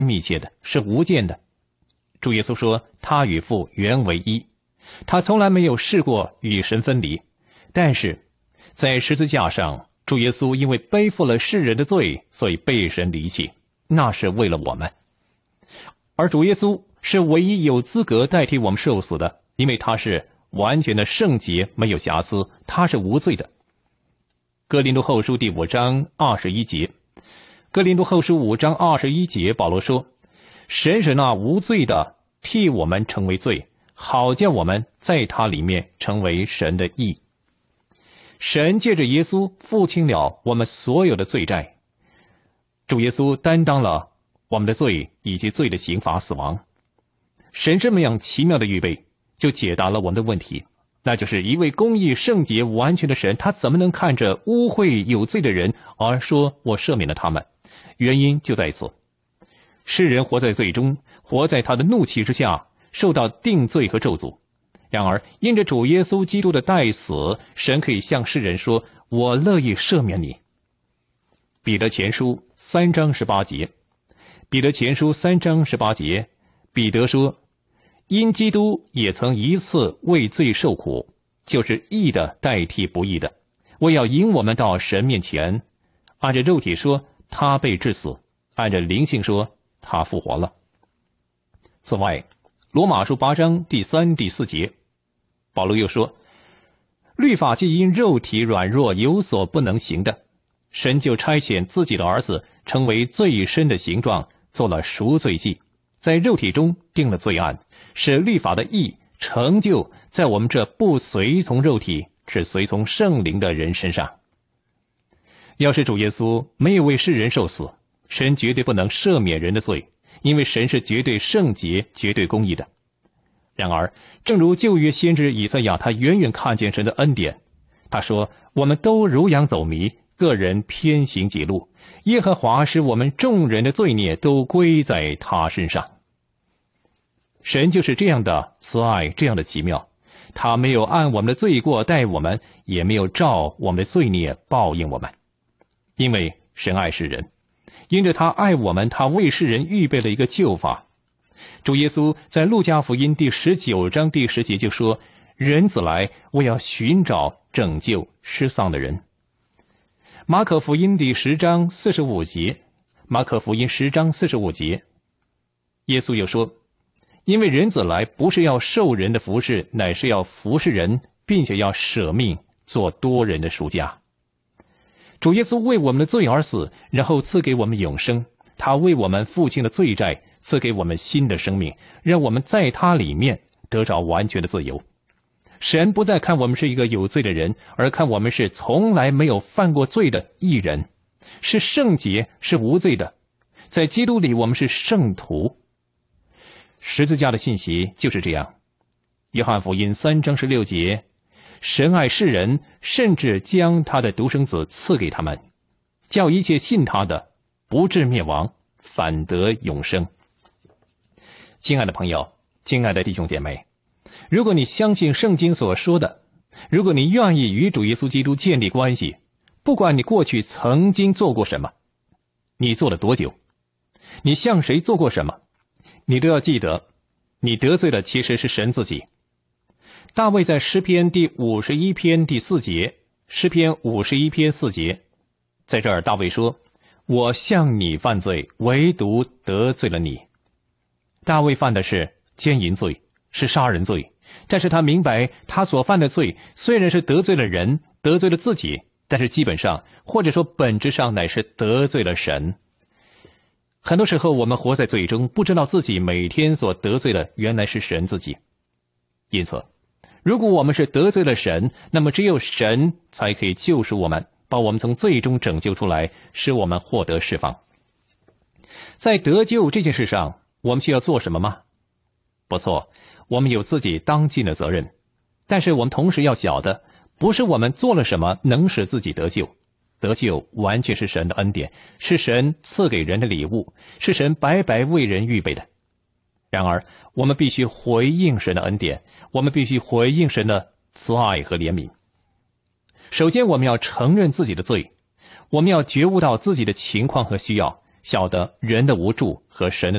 密切的，是无间的。主耶稣说，他与父原为一，他从来没有试过与神分离。但是在十字架上，主耶稣因为背负了世人的罪，所以被神离弃，那是为了我们。而主耶稣是唯一有资格代替我们受死的，因为他是完全的圣洁，没有瑕疵，他是无罪的。哥林多后书第5章21节，哥林多后书5章21节，保罗说，神使那无罪的替我们成为罪，好叫我们在他里面成为神的义。神借着耶稣付清了我们所有的罪债，主耶稣担当了我们的罪以及罪的刑罚死亡。神这么样奇妙的预备，就解答了我们的问题，那就是一位公义圣洁完全的神，他怎么能看着污秽有罪的人而说我赦免了他们？原因就在此，世人活在罪中，活在他的怒气之下，受到定罪和咒诅。然而因着主耶稣基督的代死，神可以向世人说，我乐意赦免你。彼得前书3章18节，彼得前书3章18节，彼得说，因基督也曾一次为罪受苦，就是义的代替不义的，为要引我们到神面前。按着肉体说，他被治死；按着灵性说，他复活了。此外，罗马书8章第3、第4节，保罗又说，律法既因肉体软弱有所不能行的，神就差遣自己的儿子成为罪身的形状，做了赎罪祭，在肉体中定了罪案，使律法的义成就在我们这不随从肉体只随从圣灵的人身上。要是主耶稣没有为世人受死，神绝对不能赦免人的罪，因为神是绝对圣洁、绝对公义的。然而正如旧约先知以赛亚，他远远看见神的恩典，他说，我们都如羊走迷，个人偏行己路，耶和华使我们众人的罪孽都归在他身上。神就是这样的慈爱，这样的奇妙，他没有按我们的罪过待我们，也没有照我们的罪孽报应我们。因为神爱世人，因着他爱我们，他为世人预备了一个救法。主耶稣在路加福音第19章第10节就说，人子来，我要寻找拯救失丧的人。马可福音第10章45节，马可福音10章45节，耶稣又说，因为人子来，不是要受人的服侍，乃是要服侍人，并且要舍命做多人的赎价。主耶稣为我们的罪而死，然后赐给我们永生，他为我们付清了罪债，赐给我们新的生命，让我们在他里面得着完全的自由。神不再看我们是一个有罪的人，而看我们是从来没有犯过罪的义人，是圣洁，是无罪的。在基督里，我们是圣徒。十字架的信息就是这样。约翰福音3章16节，神爱世人，甚至将他的独生子赐给他们，叫一切信他的不至灭亡，反得永生。亲爱的朋友，亲爱的弟兄姐妹，如果你相信圣经所说的，如果你愿意与主耶稣基督建立关系，不管你过去曾经做过什么，你做了多久，你向谁做过什么，你都要记得，你得罪的其实是神自己。大卫在诗篇第51篇第4节，诗篇51篇4节，在这儿大卫说，我向你犯罪，唯独得罪了你。大卫犯的是奸淫罪，是杀人罪，但是他明白他所犯的罪虽然是得罪了人，得罪了自己，但是基本上或者说本质上乃是得罪了神。很多时候我们活在罪中，不知道自己每天所得罪的原来是神自己。因此如果我们是得罪了神，那么只有神才可以救赎我们，把我们从罪中拯救出来，使我们获得释放。在得救这件事上，我们需要做什么吗？不错，我们有自己当尽的责任，但是我们同时要晓得，不是我们做了什么能使自己得救，得救完全是神的恩典，是神赐给人的礼物，是神白白为人预备的。然而我们必须回应神的恩典，我们必须回应神的慈爱和怜悯。首先我们要承认自己的罪，我们要觉悟到自己的情况和需要，晓得人的无助和和神的